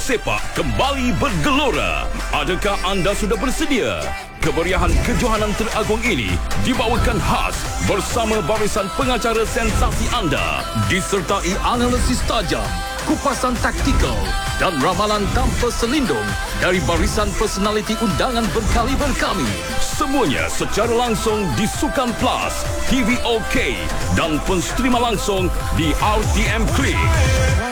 sepak kembali bergelora. Adakah anda sudah bersedia? Kemeriahan kejohanan teragung ini dibawakan khas bersama barisan pengacara sensasi anda, disertai analisis tajam, kupasan taktikal dan ramalan tanpa selindung dari barisan personaliti undangan berkaliber kami. Semuanya secara langsung di Sukan Plus, TV OK dan penstrima langsung di RTM Klik.